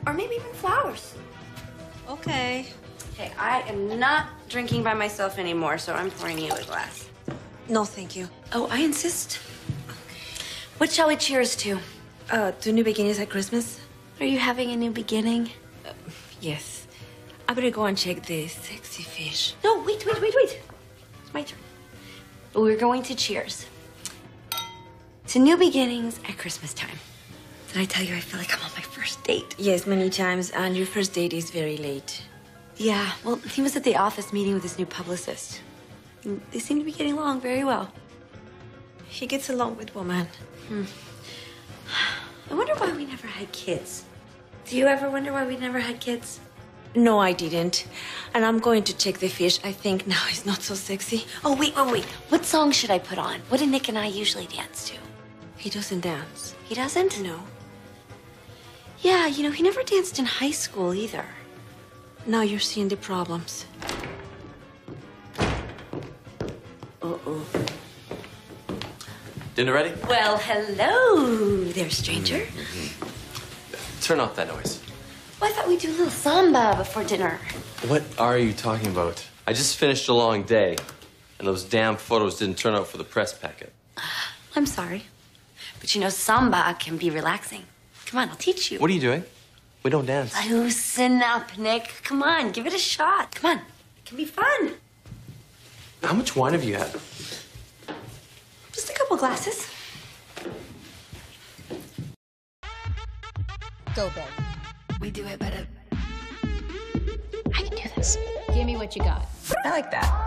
Or maybe even flowers. Okay. Okay, I am not drinking by myself anymore, so I'm pouring you a glass. No, thank you. Oh, I insist. What shall we cheers to? To new beginnings at Christmas? Are you having a new beginning? Yes. I better go and check the sexy fish. No, wait. It's my turn. We're going to cheers to new beginnings at Christmas time. Did I tell you I feel like I'm on my first date? Yes, many times, and your first date is very late. Yeah, well, he was at the office meeting with his new publicist. And they seem to be getting along very well. He gets along with women. I wonder why we never had kids. Do you ever wonder why we never had kids? No, I didn't. And I'm going to check the fish. I think now is not so sexy. Oh, wait. What song should I put on? What do Nick and I usually dance to? He doesn't dance. He doesn't? No. Yeah, you know, he never danced in high school either. Now you're seeing the problems. Uh-oh. Dinner ready? Well, hello there, stranger. Turn off that noise. Well, I thought we'd do a little samba before dinner. What are you talking about? I just finished a long day, and those damn photos didn't turn out for the press packet. I'm sorry. But you know, samba can be relaxing. Come on, I'll teach you. What are you doing? We don't dance. Loosen up, Nick. Come on, give it a shot. Come on. It can be fun. How much wine have you had? Just a couple glasses. Go, babe. We do it better. I can do this. Give me what you got. I like that.